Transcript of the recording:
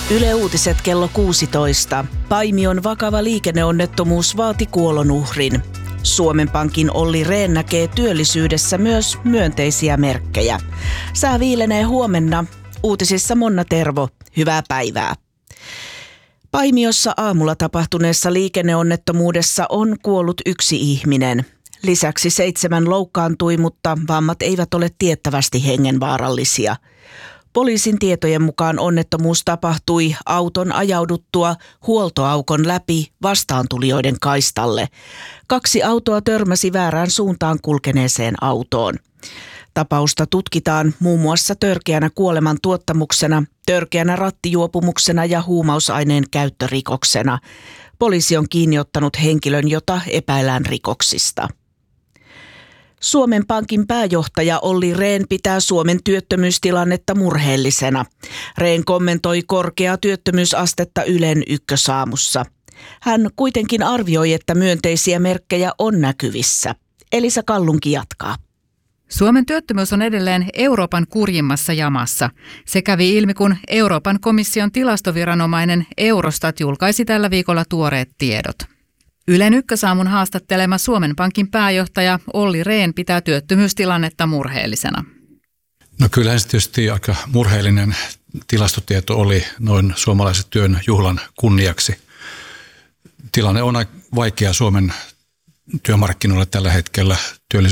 Yle Uutiset kello 16. Paimion vakava liikenneonnettomuus vaati kuolonuhrin. Suomen Pankin Olli Rehn näkee työllisyydessä myös myönteisiä merkkejä. Sää viilenee huomenna. Uutisissa Monna Tervo. Hyvää päivää. Paimiossa aamulla tapahtuneessa liikenneonnettomuudessa on kuollut 1 ihminen. Lisäksi 7 loukkaantui, mutta vammat eivät ole tiettävästi hengenvaarallisia. Poliisin tietojen mukaan onnettomuus tapahtui auton ajauduttua huoltoaukon läpi vastaantulijoiden kaistalle. 2 autoa törmäsi väärään suuntaan kulkeneeseen autoon. Tapausta tutkitaan muun muassa törkeänä kuolemantuottamuksena, törkeänä rattijuopumuksena ja huumausaineen käyttörikoksena. Poliisi on kiinni ottanut henkilön, jota epäillään rikoksista. Suomen Pankin pääjohtaja Olli Rehn pitää Suomen työttömyystilannetta murheellisena. Rehn kommentoi korkeaa työttömyysastetta Ylen Ykkösaamussa. Hän kuitenkin arvioi, että myönteisiä merkkejä on näkyvissä. Elisa Kallunki jatkaa. Suomen työttömyys on edelleen Euroopan kurjimmassa jamassa. Se kävi ilmi, kun Euroopan komission tilastoviranomainen Eurostat julkaisi tällä viikolla tuoreet tiedot. Ylen Ykkösaamun haastattelema Suomen Pankin pääjohtaja Olli Rehn pitää työttömyystilannetta murheellisena. No kyllähän se tietysti aika murheellinen tilastotieto oli noin suomalaisen työn juhlan kunniaksi. Tilanne on vaikea Suomen työmarkkinoilla tällä hetkellä.